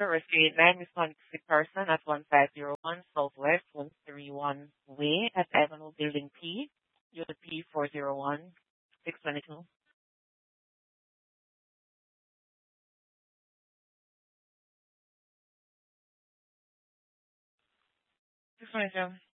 Restraint 9, Miss Monica Carson at 1501 Southwest 131 Way at Avenue Building P, Unit P 401 622. 622.